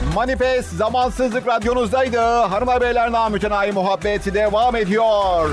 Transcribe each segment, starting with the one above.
Manifest Zamansızlık radyonuzdaydı. Hanımlar beyler, namütenayi muhabbeti devam ediyor.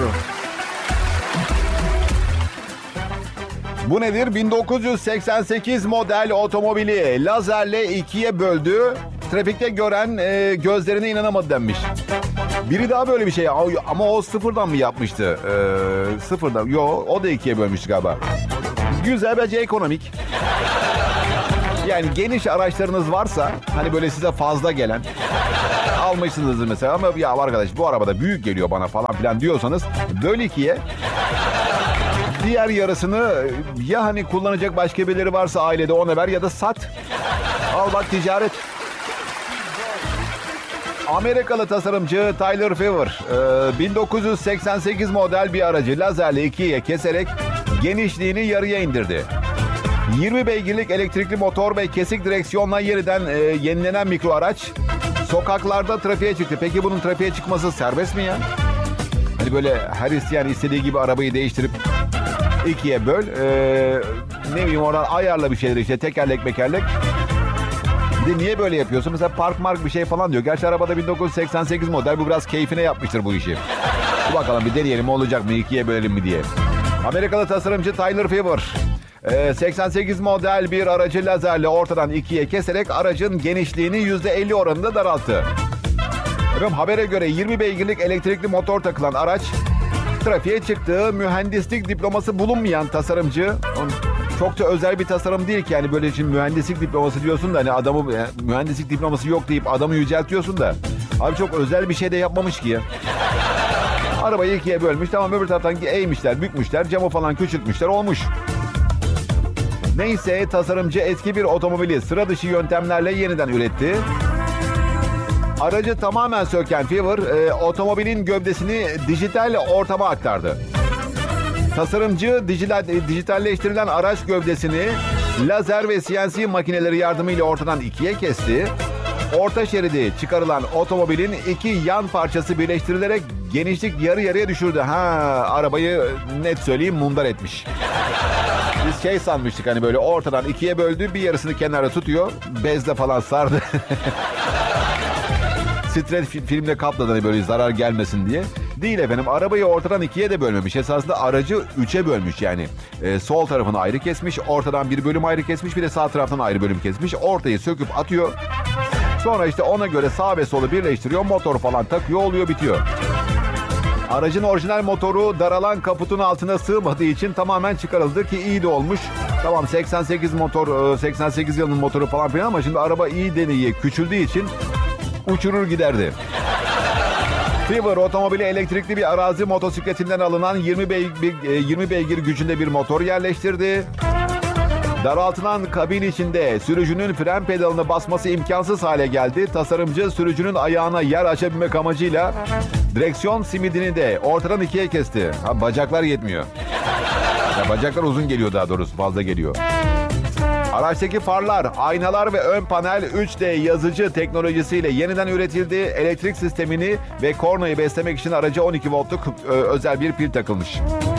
Bu nedir? 1988 model otomobili lazerle ikiye böldü. Trafikte gören gözlerine inanamadı denmiş. Biri daha böyle bir şey ama o sıfırdan mı yapmıştı? Sıfırdan. Yo, o da ikiye bölmüştü galiba. Güzel, bence ekonomik. Yani geniş araçlarınız varsa, hani böyle size fazla gelen, almışsınızdır mesela, ama ya arkadaş bu arabada büyük geliyor bana falan filan diyorsanız, böl ikiye. Diğer yarısını ya hani kullanacak başka birileri varsa ailede ona ver ya da sat. Al bak, ticaret. Amerikalı tasarımcı Tyler Fever 1988 model bir aracı lazerle ikiye keserek genişliğini yarıya indirdi. 20 beygirlik elektrikli motor ve kesik direksiyonla yeniden yenilenen mikro araç sokaklarda trafiğe çıktı. Peki bunun trafiğe çıkması serbest mi ya? Hani böyle her isteyen istediği gibi arabayı değiştirip ikiye böl. Ne bileyim, oradan ayarla bir şeyler işte, tekerlek mekerlek. De niye böyle yapıyorsun? Mesela park mark bir şey falan diyor. Gerçi arabada 1988 model, bu biraz keyfine yapmıştır bu işi. Dur bakalım, bir deneyelim olacak mı, ikiye bölelim mi diye. Amerikalı tasarımcı Tyler Fever 88 model bir aracı lazerle ortadan ikiye keserek aracın genişliğini %50 oranında daralttı. Efendim, habere göre 20 beygirlik elektrikli motor takılan araç trafiğe çıktı. Mühendislik diploması bulunmayan tasarımcı, çok da özel bir tasarım değil ki yani, böyle için mühendislik diploması diyorsun da hani adamı mühendislik diploması yok deyip adamı yüceltiyorsun da. Abi çok özel bir şey de yapmamış ki ya. Arabayı ikiye bölmüş, tamam, öbür taraftan eğmişler, bükmüşler, camı falan küçültmüşler, olmuş. Neyse, tasarımcı eski bir otomobili sıra dışı yöntemlerle yeniden üretti. Aracı tamamen söken Fever, otomobilin gövdesini dijital ortama aktardı. Tasarımcı dijitalleştirilen araç gövdesini lazer ve CNC makineleri yardımıyla ortadan ikiye kesti. Orta şeridi çıkarılan otomobilin iki yan parçası birleştirilerek genişlik yarı yarıya düşürdü. Arabayı net söyleyeyim, mundar etmiş. Biz şey sanmıştık, hani böyle ortadan ikiye böldü, bir yarısını kenara tutuyor, bezle falan sardı. Stret filmle kapladı hani böyle zarar gelmesin diye. Değil efendim, arabayı ortadan ikiye de bölmemiş. Esasında aracı üçe bölmüş yani. Sol tarafını ayrı kesmiş, ortadan bir bölüm ayrı kesmiş, bir de sağ taraftan ayrı bölüm kesmiş. Ortayı söküp atıyor. Sonra işte ona göre sağ ve solu birleştiriyor, motor falan takıyor, oluyor, bitiyor. Aracın orijinal motoru daralan kaputun altına sığmadığı için tamamen çıkarıldı ki iyi de olmuş. Tamam, 88 yılının motoru falan filan, ama şimdi araba iyi deneye küçüldüğü için uçurur giderdi. Fever otomobili elektrikli bir arazi motosikletinden alınan 20 beygir gücünde bir motor yerleştirdi. Daraltılan kabin içinde sürücünün fren pedalını basması imkansız hale geldi. Tasarımcı sürücünün ayağına yer açabilmek amacıyla direksiyon simidini de ortadan ikiye kesti. Bacaklar yetmiyor. Ya bacaklar uzun geliyor, daha doğrusu fazla geliyor. Araçtaki farlar, aynalar ve ön panel 3D yazıcı teknolojisiyle yeniden üretildi. Elektrik sistemini ve kornayı beslemek için araca 12 voltluk özel bir pil takılmış.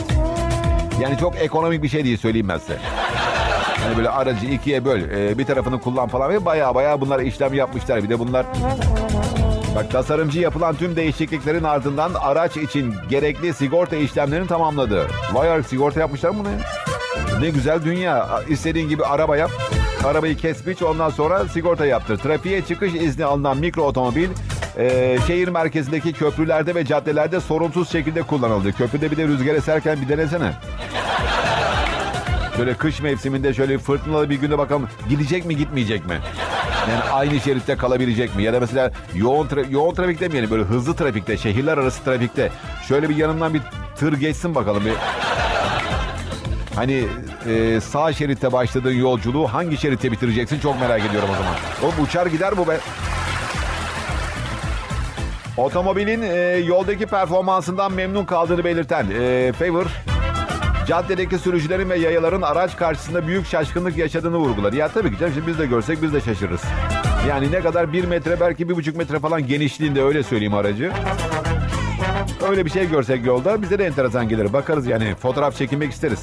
Yani çok ekonomik bir şey değil, söyleyeyim ben size. Hani böyle aracı ikiye böl, bir tarafını kullan falan ve baya bunlar işlem yapmışlar. Bir de bunlar... Bak, tasarımcı yapılan tüm değişikliklerin ardından araç için gerekli sigorta işlemlerini tamamladı. Vay, sigorta yapmışlar mı bunu ya? Ne güzel dünya. İstediğin gibi araba yap. Arabayı kes biç, ondan sonra sigorta yaptır. Trafiğe çıkış izni alınan mikro otomobil şehir merkezindeki köprülerde ve caddelerde sorunsuz şekilde kullanıldı. Köprüde bir de rüzgar eserken bir denesene. Şöyle kış mevsiminde şöyle fırtınalı bir günde bakalım gidecek mi gitmeyecek mi? Yani aynı şeritte kalabilecek mi? Ya da mesela yoğun trafik demeyelim, böyle hızlı trafikte, şehirler arası trafikte şöyle bir yanından bir tır geçsin bakalım bir. Hani sağ şeritte başladığın yolculuğu hangi şeritte bitireceksin, çok merak ediyorum o zaman. O uçar gider bu be. Otomobilin yoldaki performansından memnun kaldığını belirten Fever, caddedeki sürücülerin ve yayaların araç karşısında büyük şaşkınlık yaşadığını vurguladı. Ya tabii ki canım, şimdi biz de görsek biz de şaşırırız. Yani ne kadar 1 metre, belki 1,5 metre falan genişliğinde, öyle söyleyeyim aracı. Öyle bir şey görsek yolda bize de enteresan gelir. Bakarız yani, fotoğraf çekinmek isteriz.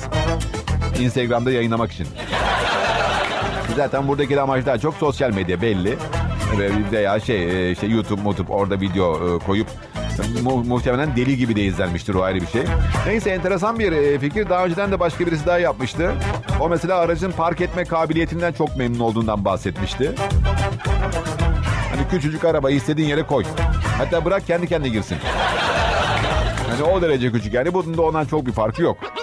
Instagram'da yayınlamak için. Zaten buradaki amaç daha çok sosyal medya, belli. Veya YouTube orada video koyup muhtemelen deli gibi de izlenmiştir, o ayrı bir şey. Neyse, enteresan bir fikir. Daha önceden de başka birisi daha yapmıştı. O mesela aracın park etme kabiliyetinden çok memnun olduğundan bahsetmişti. Hani küçücük arabayı istediğin yere koy. Hatta bırak kendi kendine girsin. Hani o derece küçük, yani bunun da ondan çok bir farkı yok.